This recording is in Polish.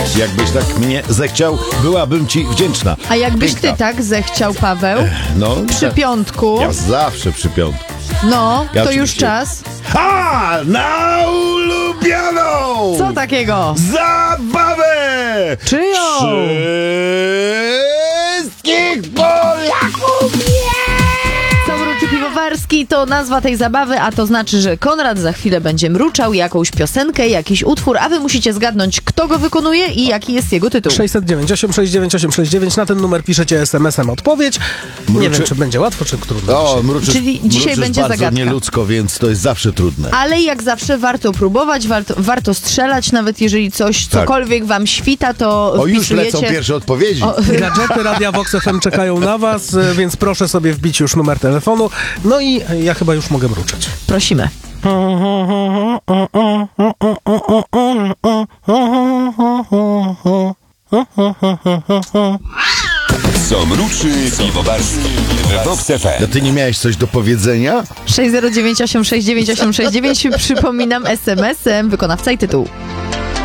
Jakbyś tak mnie zechciał, byłabym ci wdzięczna. A jakbyś Piękna. ty tak zechciał, Paweł? No, Przy piątku. ja zawsze przy piątku. No, Ja to już oczywiście. czas. A, na ulubioną! Co takiego? Zabawę! Czyją? Wszystkich Polaków! Samobrójczy piwowarski to nazwa tej zabawy, a to znaczy, że Konrad za chwilę będzie mruczał jakąś piosenkę, jakiś utwór, a wy musicie zgadnąć, kto go wykonuje i jaki jest jego tytuł. 609 869 869. Na ten numer piszecie SMS-em odpowiedź. Nie wiem, czy będzie łatwo, czy trudno. O, mruczysz, Czyli dzisiaj mruczysz będzie bardzo zagadka. nieludzko, więc to jest zawsze trudne. Ale jak zawsze warto próbować, warto strzelać, nawet jeżeli coś, cokolwiek wam świta, to O, już wpisujecie... lecą pierwsze odpowiedzi. Gadżety Radia Vox FM czekają na was, więc proszę sobie wbić już numer telefonu. No i ja chyba już mogę mruczeć. Prosimy. Co mruczy piwowarski w Vox FM. No ty nie miałeś coś do powiedzenia? 609869869 przypominam SMS-em, wykonawca i tytuł.